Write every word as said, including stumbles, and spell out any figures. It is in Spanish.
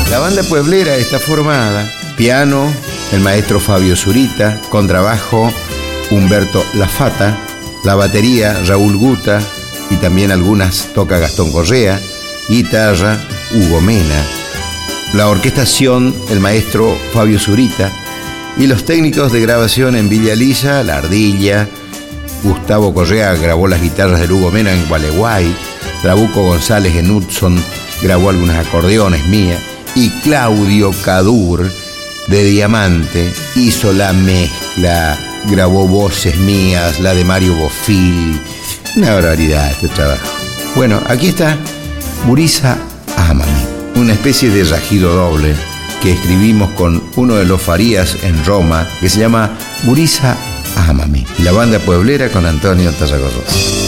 La banda pueblera está formada: piano, el maestro Fabio Zurita; contrabajo, Humberto Lafata; la batería, Raúl Guta, y también algunas toca Gastón Correa; guitarra, Hugo Mena; la orquestación, el maestro Fabio Zurita; y los técnicos de grabación en Villa Lisa, La Ardilla. Gustavo Correa grabó las guitarras de Hugo Mena en Gualeguay; Trabuco González en Hudson grabó algunos acordeones mías; y Claudio Cadur de Diamante hizo la mezcla, grabó voces mías, la de Mario Bofil. Una barbaridad este trabajo. Bueno, aquí está Burisa Ámame, una especie de rajido doble que escribimos con uno de los Farías en Roma, que se llama Burisa Ámame, y la banda pueblera con Antonio Tarragorros.